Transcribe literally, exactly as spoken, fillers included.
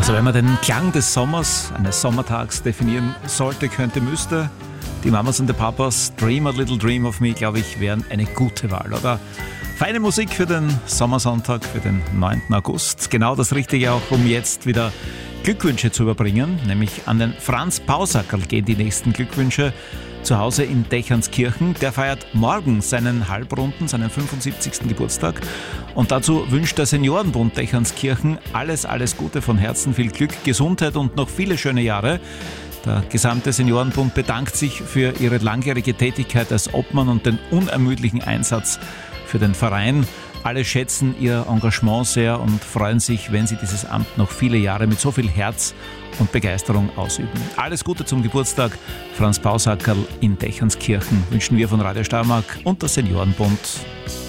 Also wenn man den Klang des Sommers, eines Sommertags definieren sollte, könnte, müsste, die Mamas und die Papas, Dream a Little Dream of Me, glaube ich, wären eine gute Wahl, oder? Feine Musik für den Sommersonntag, für den neunten August. Genau das Richtige auch, um jetzt wieder Glückwünsche zu überbringen. Nämlich an den Franz Pausackerl gehen die nächsten Glückwünsche. Zu Hause in Dechernskirchen. Der feiert morgen seinen Halbrunden, seinen fünfundsiebzigsten Geburtstag. Und dazu wünscht der Seniorenbund Dechernskirchen alles, alles Gute von Herzen, viel Glück, Gesundheit und noch viele schöne Jahre. Der gesamte Seniorenbund bedankt sich für ihre langjährige Tätigkeit als Obmann und den unermüdlichen Einsatz für den Verein. Alle schätzen ihr Engagement sehr und freuen sich, wenn sie dieses Amt noch viele Jahre mit so viel Herz und Begeisterung ausüben. Alles Gute zum Geburtstag, Franz Pausackerl in Dechernskirchen, wünschen wir von Radio Steiermark und der Seniorenbund.